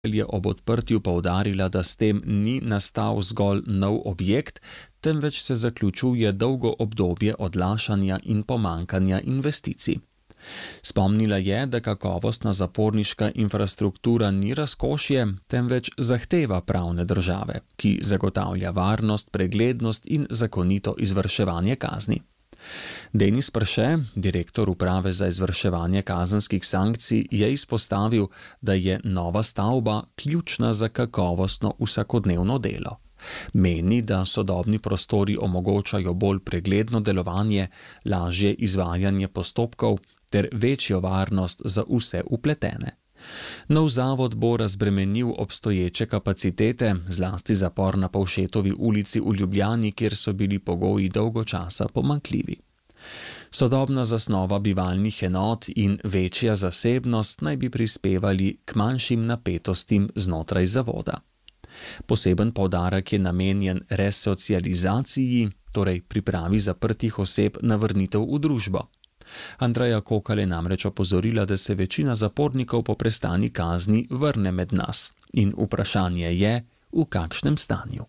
je ob odprtju poudarila, da s tem ni nastal zgolj nov objekt, temveč se zaključuje dolgo obdobje odlašanja in pomankanja investicij. Spomnila je, da kakovostna zaporniška infrastruktura ni razkošje, temveč zahteva pravne države, ki zagotavlja varnost, preglednost in zakonito izvrševanje kazni. Denis Prše, direktor uprave za izvrševanje kazenskih sankcij, je izpostavil, da je nova stavba ključna za kakovostno vsakodnevno delo. Meni, da sodobni prostori omogočajo bolj pregledno delovanje, lažje izvajanje postopkov ter večjo varnost za vse vpletene. Nov zavod bo razbremenil obstoječe kapacitete, zlasti zapor na Povšetovi ulici v Ljubljani, kjer so bili pogoji dolgo časa pomanjkljivi. Sodobna zasnova bivalnih enot in večja zasebnost naj bi prispevali k manjšim napetostim znotraj zavoda. Poseben poudarek je namenjen resocializaciji, torej pripravi zaprtih oseb na vrnitev v družbo. Andreja Kokal je namreč opozorila, da se večina zapornikov po prestani kazni vrne med nas in vprašanje je, v kakšnem stanju.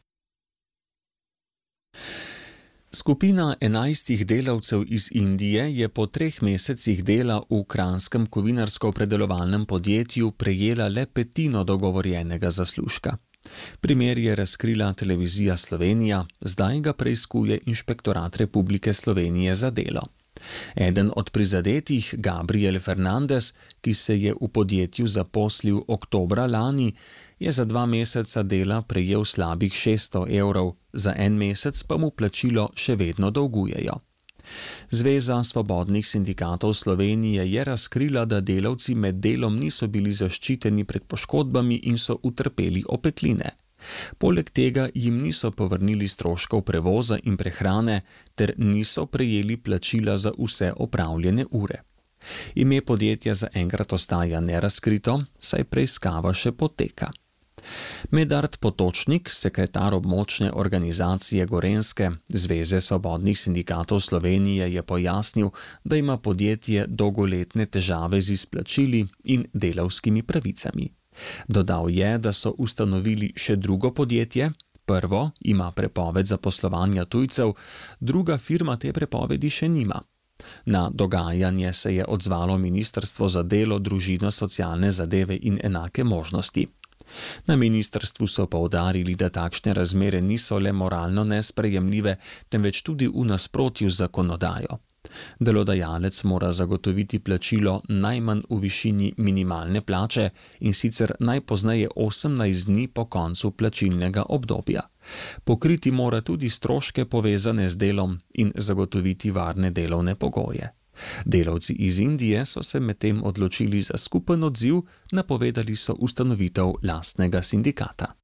Skupina 11 delavcev iz Indije je po 3 mesecih dela v kranjskem kovinarsko-predelovalnem podjetju prejela le petino dogovorjenega zaslužka. Primer je razkrila Televizija Slovenija, zdaj ga preiskuje Inšpektorat Republike Slovenije za delo. Eden od prizadetih, Gabriel Fernandez, ki se je v podjetju zaposlil oktobra lani, je za 2 meseca dela prejel slabih 600 evrov, za 1 mesec pa mu plačilo še vedno dolgujejo. Zveza svobodnih sindikatov Slovenije je razkrila, da delavci med delom niso bili zaščiteni pred poškodbami in so utrpeli opekline. Poleg tega jim niso povrnili stroškov prevoza in prehrane ter niso prejeli plačila za vse opravljene ure. Ime podjetja zaenkrat ostaja nerazkrito, saj preiskava še poteka. Medard Potočnik, sekretar območne organizacije Gorenjske Zveze svobodnih sindikatov Slovenije, je pojasnil, da ima podjetje dolgoletne težave z izplačili in delavskimi pravicami. Dodal je, da so ustanovili še drugo podjetje, prvo ima prepoved zaposlovanja tujcev, druga firma te prepovedi še nima. Na dogajanje se je odzvalo Ministrstvo za delo, družino, socialne zadeve in enake možnosti. Na ministrstvu so poudarili, da takšne razmere niso le moralno nesprejemljive, temveč tudi v nasprotju z zakonodajo. Delodajalec mora zagotoviti plačilo najmanj v višini minimalne plače in sicer najpozneje 18 dni po koncu plačilnega obdobja. Pokriti mora tudi stroške povezane z delom in zagotoviti varne delovne pogoje. Delavci iz Indije so se medtem odločili za skupen odziv, napovedali so ustanovitev lastnega sindikata.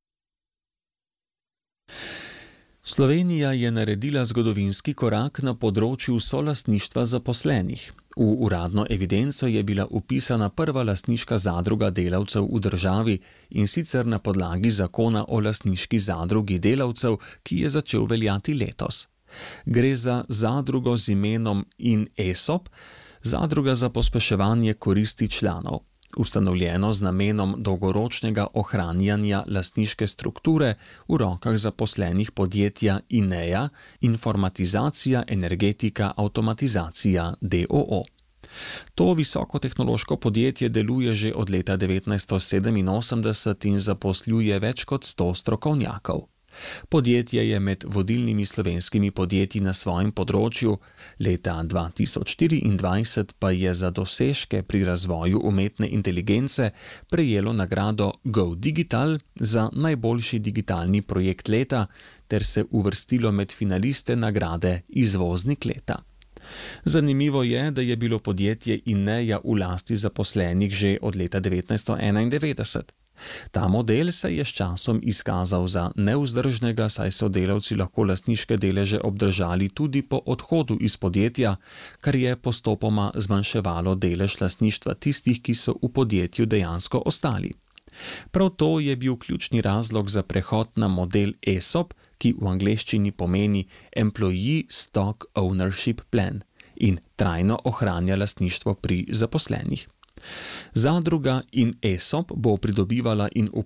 Slovenija je naredila zgodovinski korak na področju solastništva zaposlenih. V uradno evidenco je bila vpisana prva lastniška zadruga delavcev v državi in sicer na podlagi zakona o lastniški zadrugi delavcev, ki je začel veljati letos. Gre za zadrugo z imenom InESOP, zadruga za pospeševanje koristi članov, ustanovljeno z namenom dolgoročnega ohranjanja lastniške strukture v rokah zaposlenih podjetja INEA, Informatizacija, Energetika, Avtomatizacija d.o.o. To visokotehnološko podjetje deluje že od leta 1987 in zaposluje več kot 100 strokovnjakov. Podjetje je med vodilnimi slovenskimi podjetji na svojem področju, leta 2024 pa je za dosežke pri razvoju umetne inteligence prejelo nagrado Go Digital za najboljši digitalni projekt leta ter se uvrstilo med finaliste nagrade Izvoznik leta. Zanimivo je, da je bilo podjetje INEA v lasti zaposlenih že od leta 1991. Ta model se je s časom izkazal za nevzdržnega, saj so delavci lahko lastniške deleže obdržali tudi po odhodu iz podjetja, kar je postopoma zmanjševalo delež lastništva tistih, ki so v podjetju dejansko ostali. Prav to je bil ključni razlog za prehod na model ESOP, ki v angleščini pomeni Employee Stock Ownership Plan in trajno ohranja lastništvo pri zaposlenih. Zadruga in ESOP bo pridobivala in